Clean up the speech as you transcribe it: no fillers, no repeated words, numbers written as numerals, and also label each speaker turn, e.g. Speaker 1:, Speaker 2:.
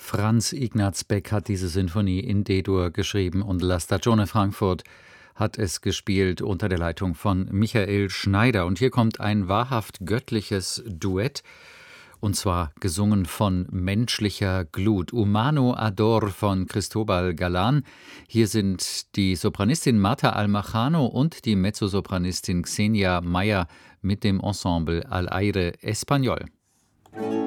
Speaker 1: Franz Ignaz Beck hat diese Sinfonie in D-Dur geschrieben und La Stagione Frankfurt hat es gespielt unter der Leitung von Michael Schneider. Und hier kommt ein wahrhaft göttliches Duett, und zwar gesungen von menschlicher Glut. Humano Ador von Cristobal Galan. Hier sind die Sopranistin Marta Almajano und die Mezzosopranistin Xenia Meyer mit dem Ensemble Al Aire Español.